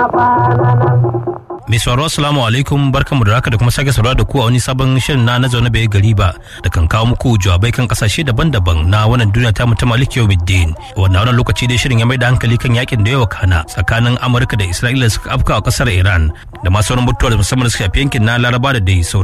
Mai sauraro assalamu alaikum, barkanmu da haka da kuma sake saurara da ku a wani sabon shirin na zaune bai gari ba da kan kawo muku jawabai kan kasashe daban-daban na wannan duniya ta mutum Maliki Yawmiddin. Wannan lokaci dai shirin ya mai da hankali kan yakin da yawa kana tsakanin Amurka da Isra'ila suka afka a kasar Iran da masu sauran mutuwa da musamman suka shafi yankin na Laraba da dai sauran